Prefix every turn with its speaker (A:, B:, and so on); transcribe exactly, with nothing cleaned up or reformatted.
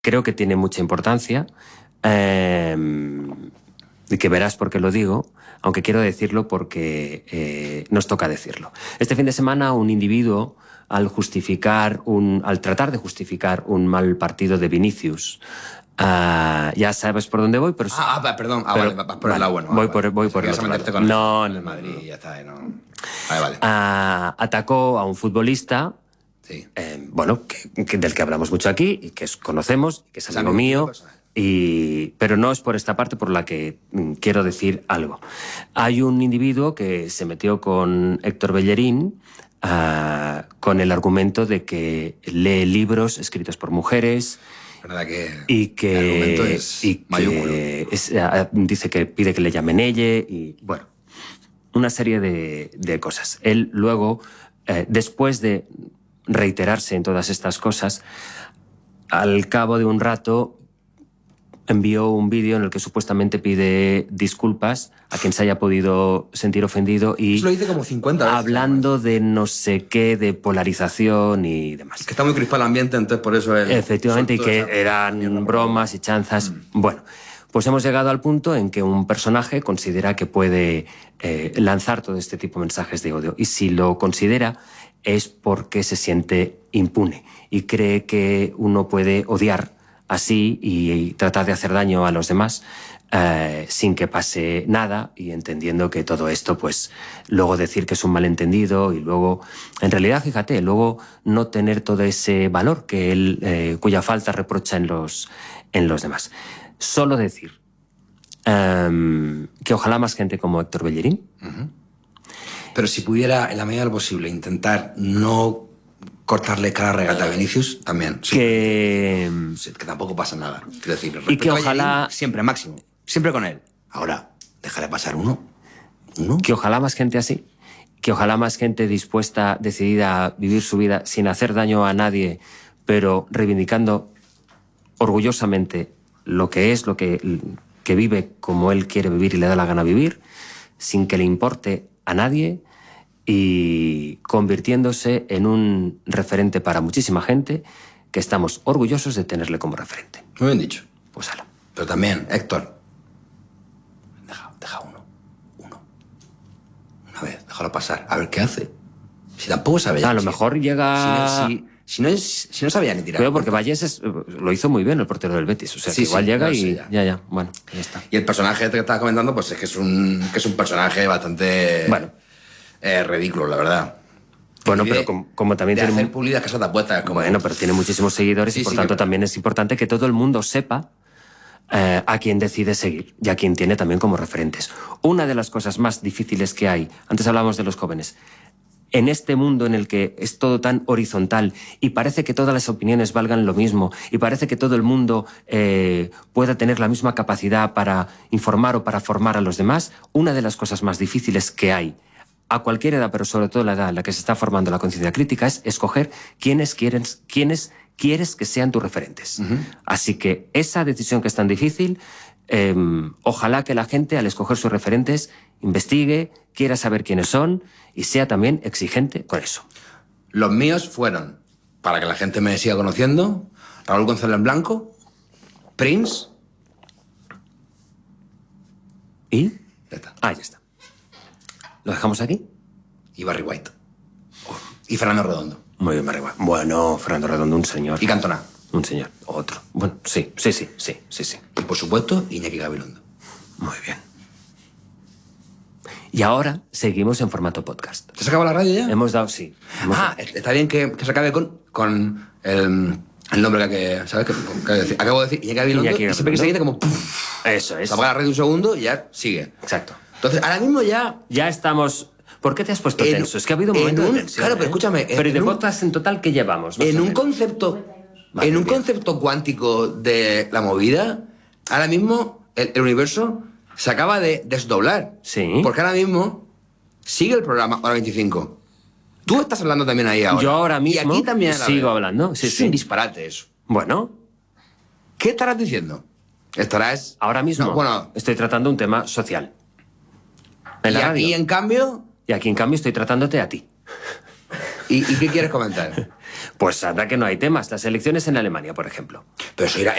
A: creo que tiene mucha importancia eh, y que verás por qué lo digo, aunque quiero decirlo porque eh, nos toca decirlo. Este fin de semana un individuo, al justificar un, al tratar de justificar un mal partido de Vinicius, uh, ya sabes por dónde voy, pero...
B: Ah, ah perdón, ah,
A: pero,
B: vale, vas por el
A: vale,
B: lado bueno.
A: Voy
B: vale,
A: por, voy
B: vale.
A: por el otro lado.
B: Con
A: No,
B: el,
A: no,
B: el Madrid,
A: no.
B: ya está, no. Vale, vale.
A: Uh, atacó a un futbolista,
B: sí.
A: eh, bueno, que, que, del que hablamos mucho aquí y que es, conocemos, que es amigo o sea, mío, y, pero no es por esta parte por la que mm, quiero decir algo. Hay un individuo que se metió con Héctor Bellerín uh, con el argumento de que lee libros escritos por mujeres.
B: ¿Verdad que
A: y que,
B: el argumento es
A: y
B: mayúsculo?
A: Que es, uh, dice que pide que le llamen ella y bueno, una serie de, de cosas. Él luego, eh, después de reiterarse en todas estas cosas, al cabo de un rato envió un vídeo en el que supuestamente pide disculpas a quien se haya podido sentir ofendido y
B: eso lo dice como cincuenta veces,
A: hablando de no sé qué, de polarización y demás.
B: Que está muy crispado el ambiente, entonces por eso él...
A: Efectivamente, y que eran bromas y chanzas. Mm. Bueno, pues hemos llegado al punto en que un personaje considera que puede eh, lanzar todo este tipo de mensajes de odio. Y si lo considera es porque se siente impune y cree que uno puede odiar así y, y tratar de hacer daño a los demás eh, sin que pase nada y entendiendo que todo esto, pues, luego decir que es un malentendido y luego, en realidad, fíjate, luego no tener todo ese valor que él, eh, cuya falta reprocha en los, en los demás. Solo decir um, que ojalá más gente como Héctor Bellerín.
B: Uh-huh. Pero si pudiera, en la medida de lo posible, intentar no cortarle cada regata a Vinicius, también. Sí.
A: Que...
B: que tampoco pasa nada. Quiero decir,
A: y que ojalá...
B: Siempre máximo. Siempre con él. Ahora, déjale pasar uno. uno.
A: Que ojalá más gente así. Que ojalá más gente dispuesta, decidida a vivir su vida sin hacer daño a nadie, pero reivindicando orgullosamente lo que es, lo que, que vive como él quiere vivir y le da la gana vivir, sin que le importe a nadie y convirtiéndose en un referente para muchísima gente que estamos orgullosos de tenerle como referente.
B: Muy bien dicho.
A: Pues ala.
B: Pero también, Héctor, deja, deja uno, uno. Una vez, déjalo pasar, a ver qué hace. Si tampoco sabe...
A: Ah, a lo si, mejor llega...
B: Si, si, si, no es, si no sabía ni tirar.
A: Pero porque Vallés es, lo hizo muy bien, el portero del Betis. O sea,
B: sí,
A: que igual
B: sí,
A: llega
B: no,
A: y
B: sí,
A: ya. ya, ya, bueno, ya está.
B: Y el personaje que estaba comentando, pues es que es un, que es un personaje bastante...
A: Bueno.
B: Eh, ridículo, la verdad.
A: Bueno, pero como, como también
B: de
A: tiene...
B: hacer pulidas casas de apuestas. Como...
A: Bueno, pero tiene muchísimos seguidores sí, y por sí, tanto también es importante que todo el mundo sepa eh, a quién decide seguir y a quién tiene también como referentes. Una de las cosas más difíciles que hay, antes hablábamos de los jóvenes, en este mundo en el que es todo tan horizontal y parece que todas las opiniones valgan lo mismo y parece que todo el mundo eh, pueda tener la misma capacidad para informar o para formar a los demás, una de las cosas más difíciles que hay a cualquier edad, pero sobre todo la edad en la que se está formando la conciencia crítica, es escoger quiénes, quieren, quiénes quieres que sean tus referentes. Uh-huh. Así que esa decisión que es tan difícil, eh, ojalá que la gente, al escoger sus referentes, investigue, quiera saber quiénes son y sea también exigente con eso.
B: Los míos fueron, para que la gente me siga conociendo, Raúl González Blanco, Prince...
A: ¿Y?
B: Ya está.
A: Ah, ya está. ¿Lo dejamos aquí?
B: Y Barry White. Oh. Y Fernando Redondo.
A: Muy bien, Barry White. Bueno, Fernando Redondo, un señor.
B: Y Cantona.
A: Un señor. Otro. Bueno, sí, sí, sí, sí, sí, sí.
B: Y por supuesto, Iñaki Gabilondo.
A: Muy bien. Y ahora seguimos en formato podcast.
B: ¿Te has acabado la radio ya?
A: Hemos dado, sí. Hemos
B: ah, dado. Está bien que, que se acabe con, con el, el nombre que, ¿sabes? Que, que decir. Acabo de decir Iñaki Gabilondo Iñaki y siempre que se dice como... Puff,
A: eso es.
B: Se apaga la radio un segundo y ya sigue.
A: Exacto.
B: Entonces, ahora mismo ya...
A: Ya estamos... ¿Por qué te has puesto
B: en,
A: tenso? Es que ha habido un momento
B: un,
A: de tensión.
B: Claro, pero
A: ¿eh?
B: escúchame...
A: Pero ¿y de
B: un,
A: podcast en total qué llevamos?
B: En un concepto... Vale, en un bien. concepto cuántico de la movida, ahora mismo el, el universo se acaba de desdoblar.
A: Sí.
B: Porque ahora mismo sigue el programa Hora veinticinco. Tú estás hablando también ahí ahora.
A: Yo ahora mismo
B: y aquí también
A: sigo hablando. Sí,
B: es
A: sí.
B: un disparate eso.
A: Bueno.
B: ¿Qué estarás diciendo? Estarás...
A: Ahora mismo
B: no, bueno,
A: estoy tratando un tema social. En
B: y
A: la
B: aquí,
A: radio.
B: en cambio...
A: Y aquí, en cambio, estoy tratándote a ti.
B: ¿Y, y qué quieres comentar?
A: Pues anda que no hay temas. Las elecciones en Alemania, por ejemplo.
B: Pero eso irá,